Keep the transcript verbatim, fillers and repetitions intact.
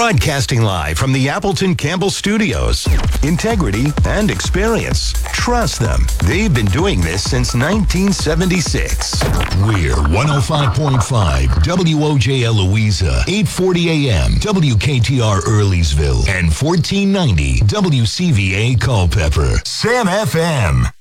Broadcasting live from the Appleton Campbell Studios. Integrity and experience. Trust them. They've been doing this since nineteen seventy-six. We're one oh five point five W O J L Louisa, eight forty A M W K T R Earlysville, and fourteen ninety W C V A Culpeper. Sam F M.